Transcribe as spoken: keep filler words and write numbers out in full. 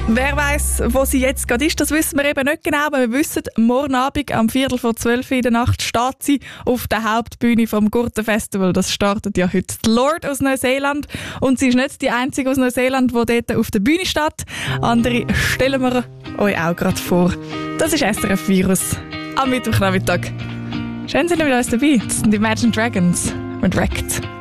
Wer weiss, wo sie jetzt gerade ist, das wissen wir eben nicht genau, aber wir wissen, morgen Abend am Viertel vor zwölf in der Nacht steht sie auf der Hauptbühne vom Gurten-Festival. Das startet ja heute. Die Lorde aus Neuseeland. Und sie ist nicht die einzige aus Neuseeland, die dort auf der Bühne steht. Andere stellen wir euch auch gerade vor. Das ist S R F Virus am Mittwochnachmittag. Schön, sind ihr mit uns dabei. Das sind die Imagine Dragons mit Wrecked.